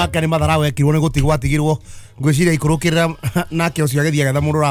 nake ni mathara wekirwo ni gutigwa tigirwo ngwiciria ikurukirira nake ucio agithia getha mundu